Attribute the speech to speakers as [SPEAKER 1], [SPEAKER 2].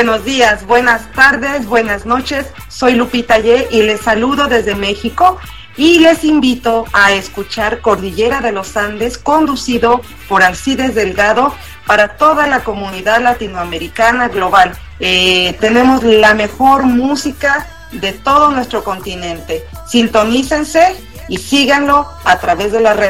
[SPEAKER 1] buenos días, buenas tardes, buenas noches. Soy Lupita Ye y les saludo desde México y les invito a escuchar Cordillera de los Andes, conducido por Alcides Delgado para toda la comunidad latinoamericana global. Tenemos la mejor música de todo nuestro continente. Sintonícense y síganlo a través de las redes.